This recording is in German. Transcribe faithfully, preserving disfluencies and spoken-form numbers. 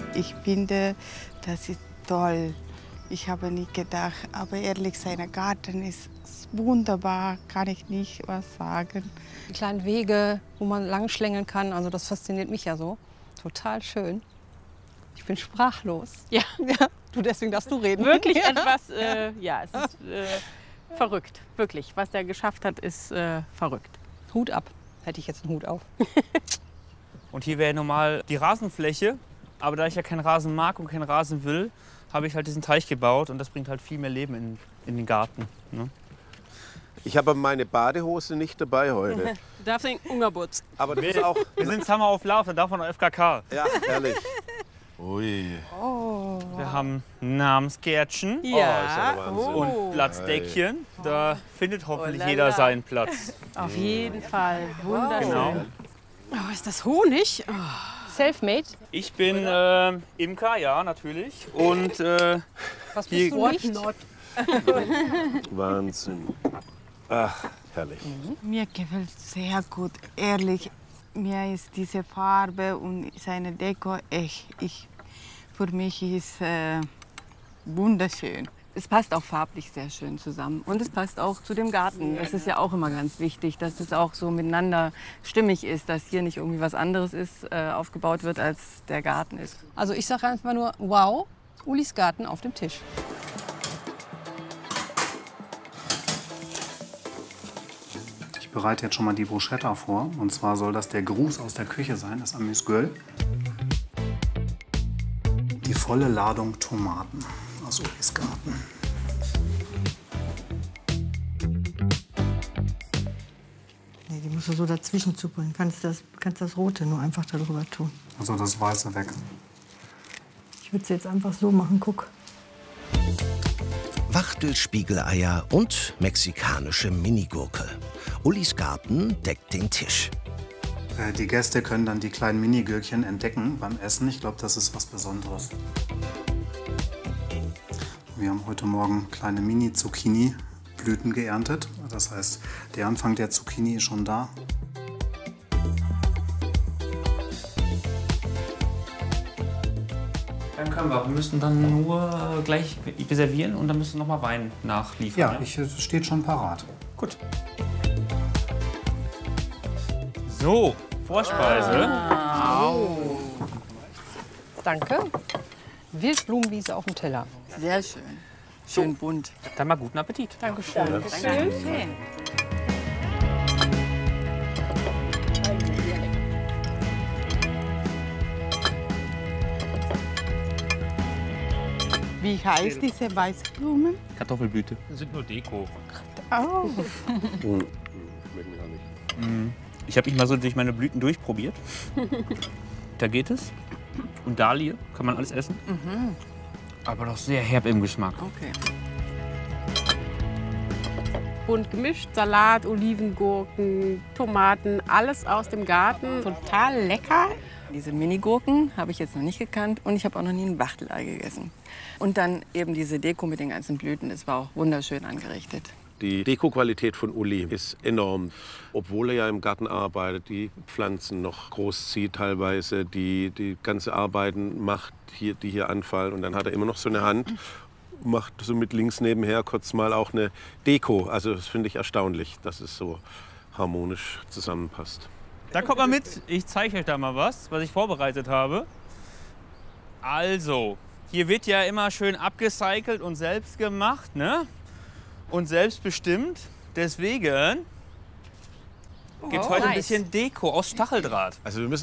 Ich finde, das ist toll. Ich habe nicht gedacht, aber ehrlich, sein Garten ist wunderbar, kann ich nicht was sagen. Die kleinen Wege, wo man langschlängeln kann, also das fasziniert mich ja so. Total schön. Ich bin sprachlos. Ja. Ja, du, deswegen darfst du reden. Wirklich etwas, äh, ja, es ist äh, verrückt, wirklich. Was der geschafft hat, ist äh, verrückt. Hut ab, hätte ich jetzt einen Hut auf. Und hier wäre normal die Rasenfläche, aber da ich ja keinen Rasen mag und keinen Rasen will, habe ich halt diesen Teich gebaut und das bringt halt viel mehr Leben in, in den Garten. Ne? Ich habe meine Badehose nicht dabei heute. Du darfst den Ungerbutz. Aber das ist auch... Wir sind Summer of Love, da darf man noch F K K. Ja, herrlich. Ui. Oh. Wir haben Namenskärtchen Oh, ist ja der Wahnsinn. und Platzdeckchen. Da findet hoffentlich Oh, lala. jeder seinen Platz. Auf jeden Fall. Wunderschön. Genau. Oh, ist das Honig? Oh. Selfmade? Ich bin äh, Imker, ja, natürlich. Und äh, Was Hier- bist du nicht? Wahnsinn. Ach, herrlich. Mir gefällt es sehr gut, ehrlich. Mir ist diese Farbe und seine Deko echt, ich, für mich ist äh, wunderschön. Es passt auch farblich sehr schön zusammen und es passt auch zu dem Garten. Das ist ja auch immer ganz wichtig, dass es auch so miteinander stimmig ist, dass hier nicht irgendwie was anderes ist, äh, aufgebaut wird, als der Garten ist. Also ich sage einfach nur, wow, Ulis Garten auf dem Tisch. Ich bereite jetzt schon mal die Bruschetta vor. Und zwar soll das der Gruß aus der Küche sein, das Amüsgöl. Die volle Ladung Tomaten aus Ulis Garten. Nee, die musst du so dazwischen zuppeln. Kannst das, kannst das Rote nur einfach darüber tun. Also das Weiße weg. Ich würde es jetzt einfach so machen, guck. Wachtelspiegeleier und mexikanische Minigurke. Ulis Garten deckt den Tisch. Äh, Die Gäste können dann die kleinen Minigürkchen entdecken beim Essen. Ich glaube, das ist was Besonderes. Wir haben heute Morgen kleine Mini-Zucchini-Blüten geerntet. Das heißt, der Anfang der Zucchini ist schon da. dann können wir. Wir müssen dann nur gleich reservieren und dann müssen wir noch mal Wein nachliefern. Ja, ne? ich, es steht schon parat. Gut. So, Vorspeise. Danke. Wildblumenwiese auf dem Teller. Sehr schön. Schön bunt. Dann mal guten Appetit. Dankeschön. Dankeschön. Wie heißt diese Weißblumen? Kartoffelblüte. Das sind nur Deko. Oh. Hm, schmeckt mir gar nicht. Ich habe mich mal so durch meine Blüten durchprobiert. Da geht es. Und Dahlie kann man alles essen. Aber doch sehr herb im Geschmack. Okay. Bunt gemischt, Salat, Olivengurken, Tomaten, alles aus dem Garten. Total lecker. Diese Minigurken habe ich jetzt noch nicht gekannt und ich habe auch noch nie ein Wachtelei gegessen. Und dann eben diese Deko mit den ganzen Blüten, das war auch wunderschön angerichtet. Die Dekoqualität von Uli ist enorm. Obwohl er ja im Garten arbeitet, die Pflanzen noch großzieht teilweise, die, die ganze Arbeiten macht, hier, die hier anfallen. Und dann hat er immer noch so eine Hand, macht so mit links nebenher kurz mal auch eine Deko. Also das finde ich erstaunlich, dass es so harmonisch zusammenpasst. Da kommt mal mit. Ich zeige euch da mal was, was ich vorbereitet habe. Also, hier wird ja immer schön abgecycelt und selbst gemacht, ne? Und selbstbestimmt. Deswegen gibt es heute ein nice. bisschen Deko aus Stacheldraht. Also wir müssen